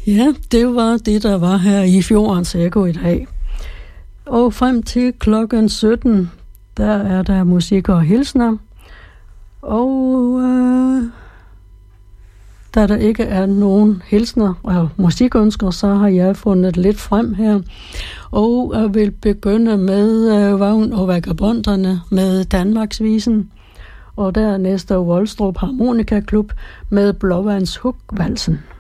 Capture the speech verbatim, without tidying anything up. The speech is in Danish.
Ja, det var det, der var her i Fjordens Ekko i dag. Og frem til klokken sytten, der er der musik og hilsner. Og øh, da der ikke er nogen hilsner og musikønsker, så har jeg fundet lidt frem her. Og jeg vil begynde med øh, Vagn og Vagabonderne med Danmarksvisen. Og dernæst er Voldstrup Harmonikaklub med Blåvands Hugvalsen.